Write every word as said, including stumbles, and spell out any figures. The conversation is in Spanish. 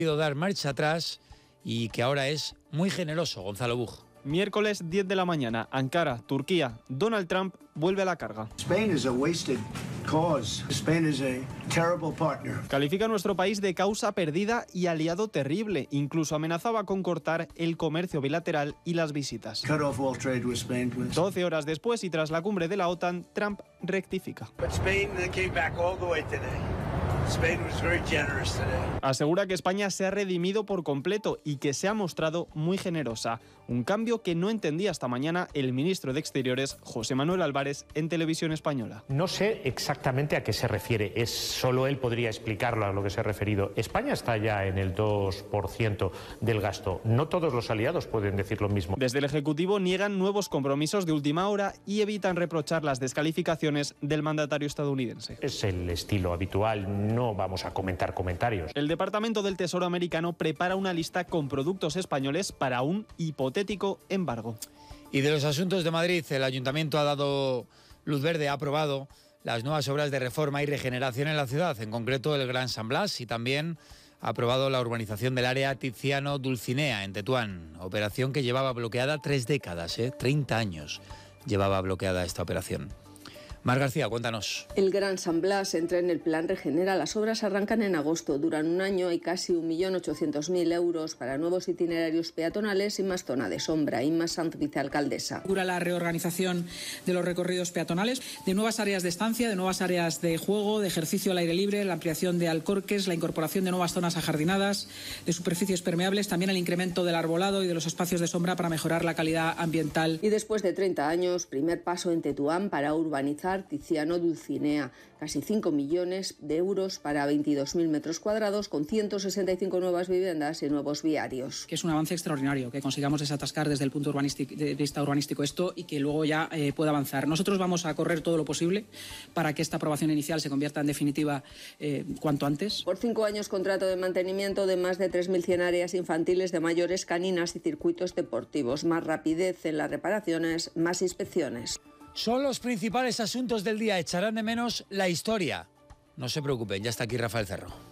dar marcha atrás y que ahora es muy generoso. Gonzalo Buj. Miércoles diez de la mañana, Ankara, Turquía. Donald Trump vuelve a la carga. Spain is a wasted cause. Spain is a terrible partner. Califica a nuestro país de causa perdida y aliado terrible. Incluso amenazaba con cortar el comercio bilateral y las visitas. Cut off all trade with Spain, please. doce horas después y tras la cumbre de la OTAN, Trump rectifica. But Spain came back all the way today. Spain was very generous today. Asegura que España se ha redimido por completo y que se ha mostrado muy generosa. Un cambio que no entendía hasta mañana el ministro de Exteriores, José Manuel Álvarez, en Televisión Española. No sé exactamente a qué se refiere. Es solo él podría explicarlo a lo que se ha referido. España está ya en el dos por ciento del gasto. No todos los aliados pueden decir lo mismo. Desde el Ejecutivo niegan nuevos compromisos de última hora y evitan reprochar las descalificaciones del mandatario estadounidense. Es el estilo habitual. No vamos a comentar comentarios. El Departamento del Tesoro americano prepara una lista con productos españoles para un hipotético embargo. Y de los asuntos de Madrid, el Ayuntamiento ha dado luz verde, ha aprobado las nuevas obras de reforma y regeneración en la ciudad, en concreto el Gran San Blas, y también ha aprobado la urbanización del área Tiziano-Dulcinea en Tetuán, operación que llevaba bloqueada tres décadas, ¿eh? treinta años llevaba bloqueada esta operación. Mar García, cuéntanos. El Gran San Blas entra en el plan Regenera. Las obras arrancan en agosto, duran un año y casi un millón ochocientos mil euros para nuevos itinerarios peatonales y más zona de sombra. Inma Sanz, vicealcaldesa. Dura la reorganización de los recorridos peatonales, de nuevas áreas de estancia, de nuevas áreas de juego, de ejercicio al aire libre, la ampliación de alcorques, la incorporación de nuevas zonas ajardinadas, de superficies permeables, también el incremento del arbolado y de los espacios de sombra para mejorar la calidad ambiental. Y después de treinta años, primer paso en Tetuán para urbanizar Tiziano-Dulcinea, casi cinco millones de euros para veintidós mil metros cuadrados con ciento sesenta y cinco nuevas viviendas y nuevos viarios. Que es un avance extraordinario, que consigamos desatascar desde el punto urbanístico, de vista urbanístico esto y que luego ya eh, pueda avanzar. Nosotros vamos a correr todo lo posible para que esta aprobación inicial se convierta en definitiva eh, cuanto antes. Por cinco años, contrato de mantenimiento de más de tres mil cien áreas infantiles, de mayores, caninas y circuitos deportivos. Más rapidez en las reparaciones, más inspecciones. Son los principales asuntos del día. Echarán de menos la historia. No se preocupen, ya está aquí Rafael Cerro.